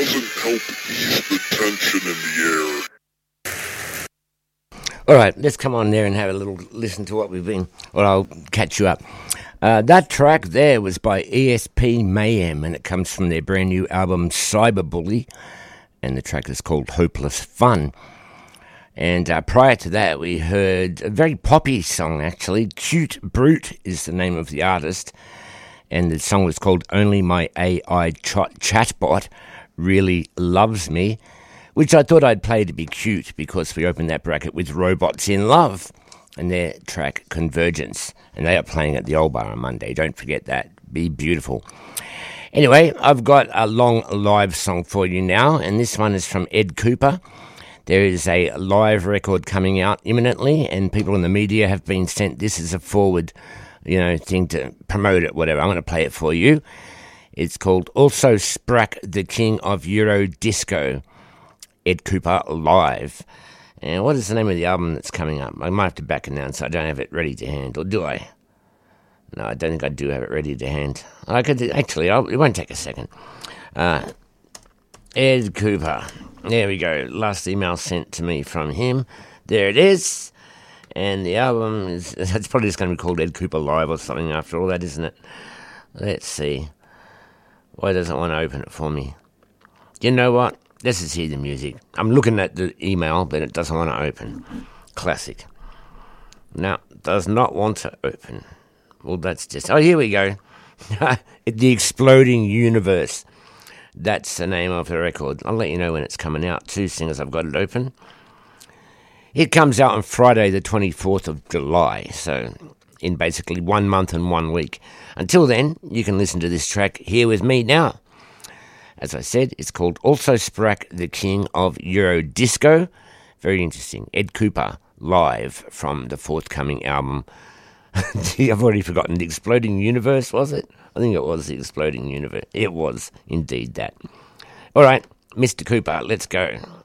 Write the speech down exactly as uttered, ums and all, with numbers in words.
doesn't help ease the tension in the air. All right, let's come on there and have a little listen to what we've been, or I'll catch you up. Uh, that track there was by E S P Mayhem, and it comes from their brand new album Cyberbully, and the track is called Hopeless Fun. And uh, prior to that, we heard a very poppy song, actually. Cute Brute is the name of the artist, and the song was called Only My A I Ch- Chatbot Really Loves Me, which I thought I'd play to be cute because we opened that bracket with Robots in Love and their track Convergence, and they are playing at the Old Bar on Monday. Don't forget that. Be beautiful. Anyway, I've got a long live song for you now, and this one is from Ed Cooper. There is a live record coming out imminently, and people in the media have been sent this as a forward, you know, thing to promote it, whatever. I'm going to play it for you. It's called Also Sprack, the King of Euro Disco, Ed Cooper Live. And what is the name of the album that's coming up? I might have to back announce. I don't have it ready to hand, or do I? No, I don't think I do have it ready to hand. I could actually. I'll, it won't take a second. Uh, Ed Cooper. There we go. Last email sent to me from him. There it is. And the album is. It's probably just going to be called Ed Cooper Live or something after all that, isn't it? Let's see. Why doesn't it want to open it for me? You know what? Let's just hear the music. I'm looking at the email, but it doesn't want to open. Classic. Now, does not want to open. Well, that's just... Oh, here we go. The Exploding Universe. That's the name of the record. I'll let you know when it's coming out, too, seeing as I've got it open. It comes out on Friday, the twenty-fourth of July, so in basically one month and one week. Until then, you can listen to this track here with me now. As I said, it's called Also Sprack, the King of Euro Disco. Very interesting. Ed Cooper, live from the forthcoming album. Gee, I've already forgotten. The Exploding Universe, was it? I think it was The Exploding Universe. It was indeed that. All right, Mister Cooper, let's go.